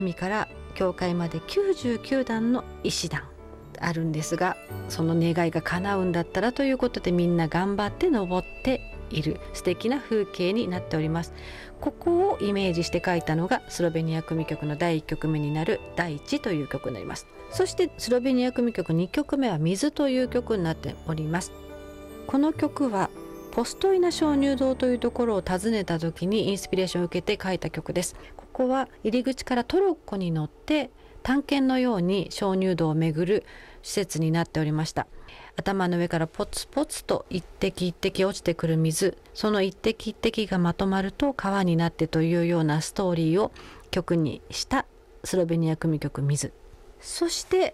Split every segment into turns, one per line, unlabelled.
海から教会まで99段の石段あるんですが、その願いが叶うんだったらということでみんな頑張って登っている素敵な風景になっております。ここをイメージして書いたのがスロベニア組曲の第1曲目になる第一という曲になります。そしてスロベニア組曲2曲目は水という曲になっております。この曲はポストイナ鍾乳洞というところを訪ねた時にインスピレーションを受けて書いた曲です。ここは入り口からトロッコに乗って探検のように鍾乳洞を巡る施設になっておりました。頭の上からポツポツと一滴一滴落ちてくる水、その一滴一滴がまとまると川になってというようなストーリーを曲にしたスロベニア組曲水。そして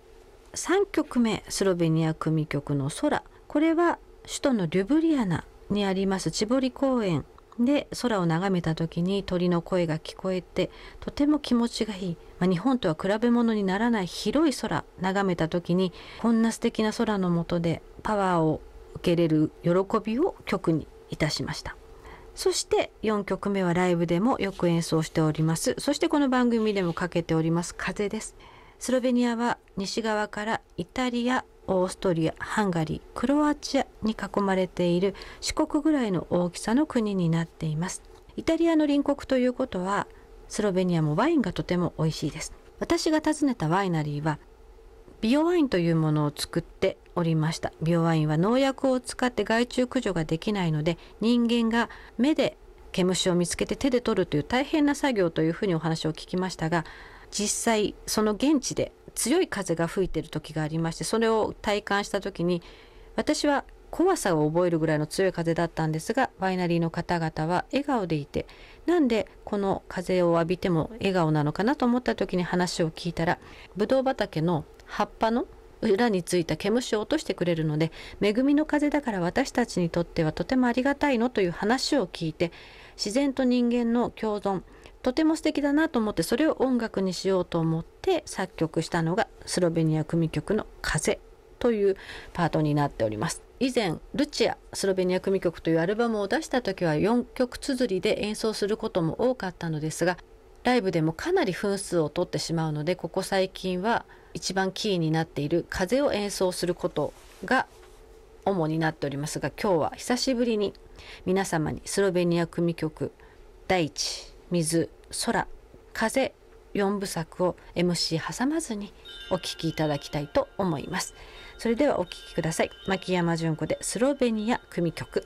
3曲目スロベニア組曲の空、これは首都のリュブリアナにありますチボリ公園で空を眺めた時に鳥の声が聞こえてとても気持ちがいい、日本とは比べ物にならない広い空眺めた時にこんな素敵な空の下でパワーを受けれる喜びを曲にいたしました。そして4曲目はライブでもよく演奏しております、そしてこの番組でもかけております風です。スロベニアは西側からイタリア、オーストリア、ハンガリー、クロアチアに囲まれている四国ぐらいの大きさの国になっています。イタリアの隣国ということはスロベニアもワインがとても美味しいです。私が訪ねたワイナリーはビオワインというものを作っておりました。ビオワインは農薬を使って害虫駆除ができないので人間が目で毛虫を見つけて手で取るという大変な作業というふうにお話を聞きましたが、実際その現地で強い風が吹いている時がありまして、それを体感した時に私は怖さを覚えるぐらいの強い風だったんですが、ワイナリーの方々は笑顔でいて、なんでこの風を浴びても笑顔なのかなと思った時に話を聞いたら、ブドウ畑の葉っぱの裏についた毛虫を落としてくれるので恵みの風だから私たちにとってはとてもありがたいのという話を聞いて、自然と人間の共存とても素敵だなと思って、それを音楽にしようと思って作曲したのがスロベニア組曲の風というパートになっております。以前ルチアスロベニア組曲というアルバムを出した時は4曲綴りで演奏することも多かったのですが、ライブでもかなり分数を取ってしまうので、ここ最近は一番キーになっている風を演奏することが主になっておりますが、今日は久しぶりに皆様にスロベニア組曲大地、水、空、風4部作を MC 挟まずにお聴きいただきたいと思います。それではお聴きください。牧山純子でスロベニア組曲。